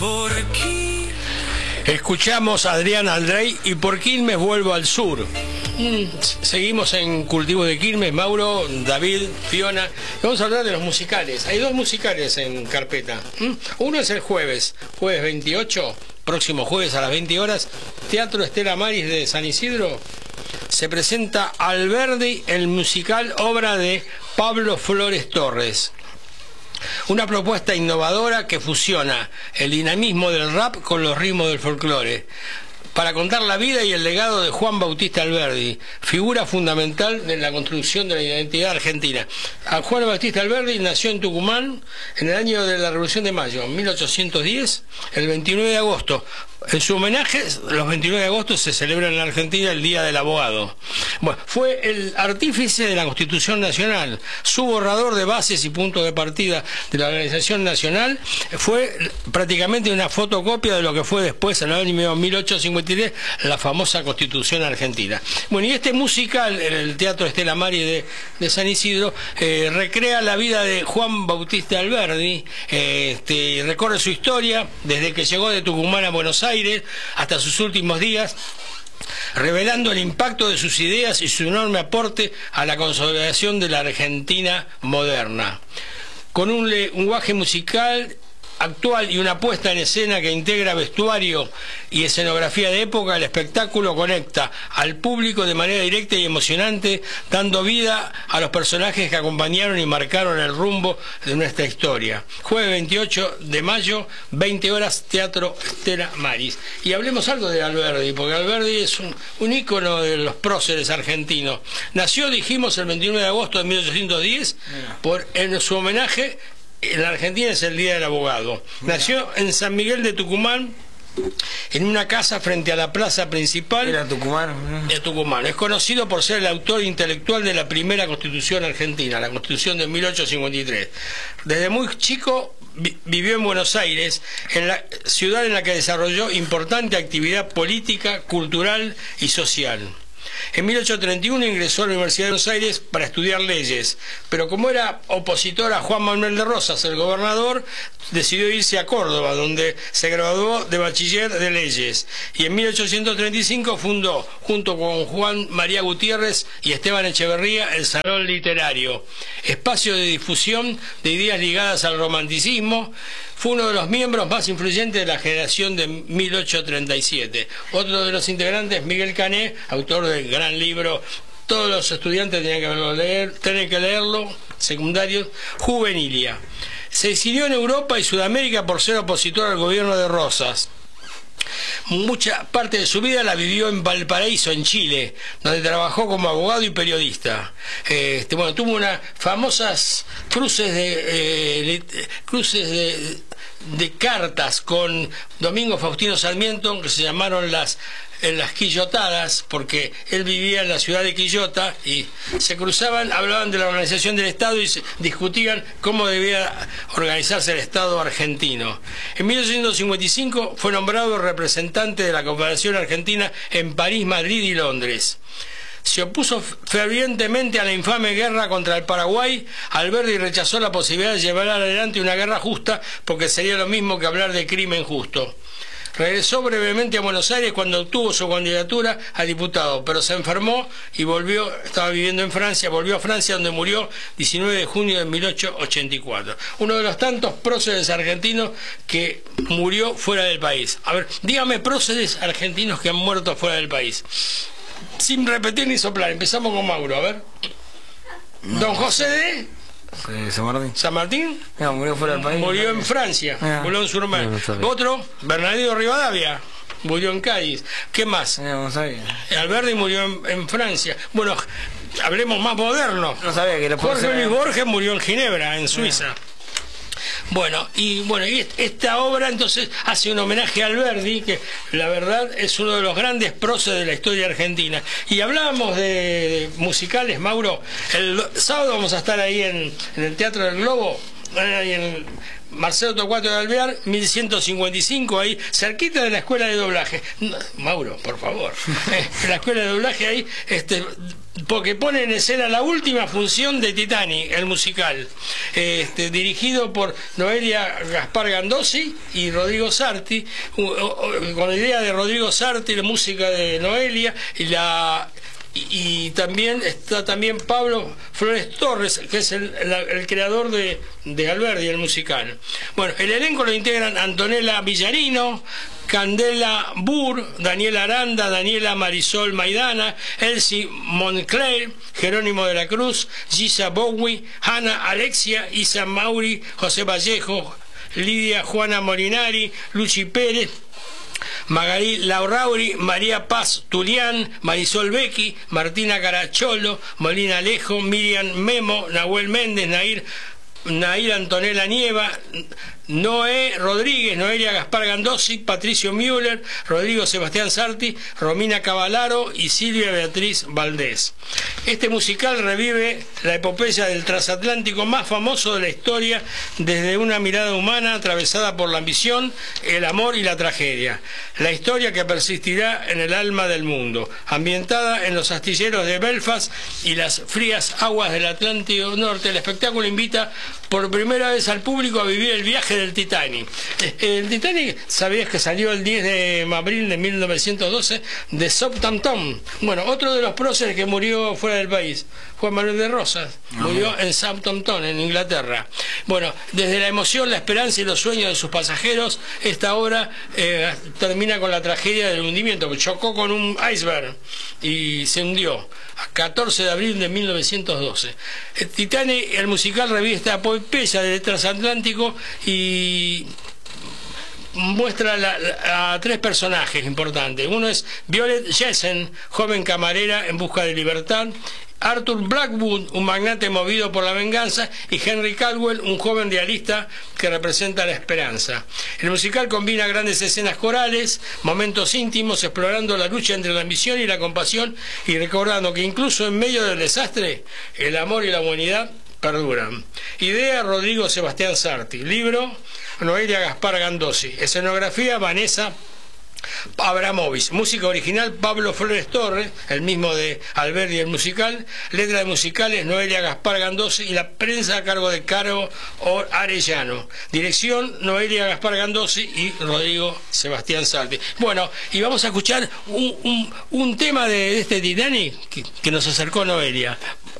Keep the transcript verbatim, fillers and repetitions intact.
Escuchamos a Adrián Aldrey y por Quilmes vuelvo al sur. Mm, seguimos en Cultivos de Quilmes, Mauro, David, Fiona. Vamos a hablar de los musicales. Hay dos musicales en carpeta. Mm, uno es el jueves, jueves veintiocho, próximo jueves a las veinte horas, Teatro Estela Maris de San Isidro. Se presenta Alberdi, el musical, obra de Pablo Flores Torres. Una propuesta innovadora que fusiona el dinamismo del rap con los ritmos del folclore, para contar la vida y el legado de Juan Bautista Alberdi, figura fundamental de la construcción de la identidad argentina. A Juan Bautista Alberdi nació en Tucumán en el año de la Revolución de Mayo, mil ochocientos diez, el veintinueve de agosto. En su homenaje, los veintinueve de agosto se celebra en la Argentina el Día del Abogado. Bueno, fue el artífice de la Constitución Nacional, su borrador de bases y puntos de partida de la Organización Nacional fue prácticamente una fotocopia de lo que fue después, en el año mil ochocientos cincuenta y tres, la famosa Constitución Argentina. Bueno, y este musical, en el Teatro Estela Maris de, de San Isidro, eh, recrea la vida de Juan Bautista Alberdi, eh, este, recorre su historia desde que llegó de Tucumán a Buenos Aires hasta sus últimos días, revelando el impacto de sus ideas y su enorme aporte a la consolidación de la Argentina moderna. Con un lenguaje musical actual y una puesta en escena que integra vestuario y escenografía de época, el espectáculo conecta al público de manera directa y emocionante, dando vida a los personajes que acompañaron y marcaron el rumbo de nuestra historia. Jueves veintiocho de mayo, veinte horas, Teatro Estela Maris. Y hablemos algo de Alberdi, porque Alberdi es un, un ícono de los próceres argentinos. Nació, dijimos, el veintinueve de agosto de mil ochocientos diez, por, en su homenaje. En la Argentina es el Día del Abogado. Nació en San Miguel de Tucumán, en una casa frente a la plaza principal. ¿Era Tucumán? De Tucumán. Es conocido por ser el autor intelectual de la primera Constitución argentina, la Constitución de mil ochocientos cincuenta y tres. Desde muy chico vi vivió en Buenos Aires, en la ciudad en la que desarrolló importante actividad política, cultural y social. En mil ochocientos treinta y uno ingresó a la Universidad de Buenos Aires para estudiar leyes, pero como era opositor a Juan Manuel de Rosas, el gobernador, decidió irse a Córdoba, donde se graduó de bachiller de leyes. Y en mil ochocientos treinta y cinco fundó, junto con Juan María Gutiérrez y Esteban Echeverría, el Salón Literario, espacio de difusión de ideas ligadas al romanticismo. Fue uno de los miembros más influyentes de la generación de mil ochocientos treinta y siete. Otro de los integrantes, Miguel Cané, autor del gran libro, todos los estudiantes tienen que leer, tienen que leerlo, secundarios, Juvenilia. Se exilió en Europa y Sudamérica por ser opositor al gobierno de Rosas. Mucha parte de su vida la vivió en Valparaíso, en Chile, donde trabajó como abogado y periodista. Este, bueno, tuvo unas famosas cruces de eh, cruces de, de cartas con Domingo Faustino Sarmiento, que se llamaron las en las Quillotadas, porque él vivía en la ciudad de Quillota y se cruzaban, hablaban de la organización del Estado y se discutían cómo debía organizarse el Estado argentino. En mil ochocientos cincuenta y cinco fue nombrado representante de la Confederación Argentina en París, Madrid y Londres. Se opuso fervientemente a la infame guerra contra el Paraguay. Alberdi rechazó la posibilidad de llevar adelante una guerra justa, porque sería lo mismo que hablar de crimen justo. Regresó brevemente a Buenos Aires cuando obtuvo su candidatura a diputado, pero se enfermó y volvió, estaba viviendo en Francia, volvió a Francia, donde murió diecinueve de junio de mil ochocientos ochenta y cuatro. Uno de los tantos próceres argentinos que murió fuera del país. A ver, dígame próceres argentinos que han muerto fuera del país. Sin repetir ni soplar, empezamos con Mauro, a ver. Don José de... San Martín. ¿San Martín? No, murió fuera del país. Murió en Francia, Ah. murió en Surmar. No, no Otro, Bernardino Rivadavia, murió en Cádiz. ¿Qué más? No, no sabía. Alberdi murió en, en Francia. Bueno, hablemos más moderno. No sabía que era Jorge Luis Borges murió en Ginebra, en Suiza. Bueno, y bueno, y esta obra entonces hace un homenaje a Alberdi, que la verdad es uno de los grandes próceres de la historia argentina. Y hablábamos de, de musicales, Mauro. El sábado vamos a estar ahí en, en el Teatro del Globo, ahí en Marcelo Torcuato de Alvear, mil ciento cincuenta y cinco, ahí, cerquita de la escuela de doblaje. No, Mauro, por favor. Eh, la escuela de doblaje ahí, este, porque pone en escena la última función de Titanic, el musical, este, dirigido por Noelia Gaspar Gandossi y Rodrigo Sarti, con la idea de Rodrigo Sarti, la música de Noelia y la... Y, y también está también Pablo Flores Torres, que es el, el, el creador de, de Alberdi, el musical. Bueno, el elenco lo integran Antonella Villarino, Candela Burr, Daniela Aranda, Daniela Marisol Maidana, Elsie Moncler, Jerónimo de la Cruz, Gisa Bowie, Hanna Alexia, Isa Mauri, José Vallejo, Lidia Juana Molinari, Luchi Pérez, Magalí Laurauri, María Paz Tulián, Marisol Becky, Martina Caracholo, Molina Alejo, Miriam Memo, Nahuel Méndez, Nair, Nair Antonella Nieva, Noé Rodríguez, Noelia Gaspar Gandossi, Patricio Müller, Rodrigo Sebastián Sarti, Romina Cavallaro y Silvia Beatriz Valdés. Este musical revive la epopeya del transatlántico más famoso de la historia desde una mirada humana atravesada por la ambición, el amor y la tragedia. La historia que persistirá en el alma del mundo, ambientada en los astilleros de Belfast y las frías aguas del Atlántico Norte. El espectáculo invita por primera vez al público a vivir el viaje del Titanic. El Titanic, ¿sabías que salió el diez de abril de mil novecientos doce de Southampton? Bueno, otro de los próceres que murió fuera del país, Juan Manuel de Rosas, murió en Southampton, en Inglaterra. Bueno, desde la emoción, la esperanza y los sueños de sus pasajeros, esta obra eh, termina con la tragedia del hundimiento, que chocó con un iceberg y se hundió. catorce de abril de mil novecientos doce. El Titanic, el musical, revive esta epopeya del transatlántico y muestra la, la, a tres personajes importantes. Uno es Violet Jessen, joven camarera en busca de libertad; Arthur Blackwood, un magnate movido por la venganza; y Henry Caldwell, un joven idealista que representa la esperanza. El musical combina grandes escenas corales, momentos íntimos, explorando la lucha entre la ambición y la compasión, y recordando que incluso en medio del desastre, el amor y la humanidad perduran. Idea: Rodrigo Sebastián Sarti. Libro: Noelia Gaspar Gandossi. Escenografía: Vanessa Abramovich. Música original: Pablo Flores Torres, el mismo de Alberdi, el musical. Letra de musicales: Noelia Gaspar Gandossi, y la prensa a cargo de Caro Arellano. Dirección: Noelia Gaspar Gandossi y Rodrigo Sebastián Sarti. Bueno, y vamos a escuchar un, un, un tema de este Titanic que, que nos acercó Noelia.